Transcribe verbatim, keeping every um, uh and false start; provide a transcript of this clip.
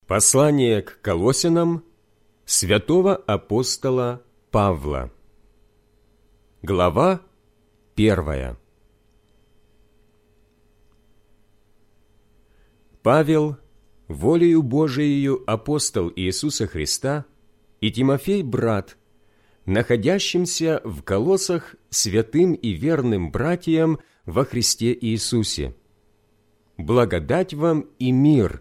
Послание к Колоссянам святого апостола Павла. Глава первая. Павел, волею Божиею апостол Иисуса Христа, и Тимофей, брат, находящимся в Колоссах святым и верным братьям во Христе Иисусе. Благодать вам и мир